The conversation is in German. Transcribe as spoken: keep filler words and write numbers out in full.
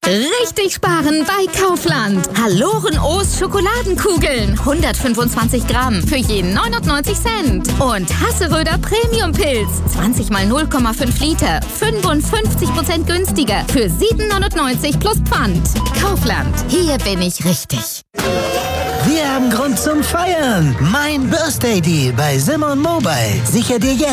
Richtig sparen bei Kaufland. Haloren O's Schokoladenkugeln. hundertfünfundzwanzig Gramm für jeden neunundneunzig Cent. Und Hasseröder Premium Pilz. zwanzig mal null Komma fünf Liter. fünfundfünfzig Prozent günstiger für sieben neunundneunzig plus Pfand. Kaufland. Hier bin ich richtig. Wir haben Grund zum Feiern. Mein Birthday Deal bei Simon Mobile. Sicher dir jetzt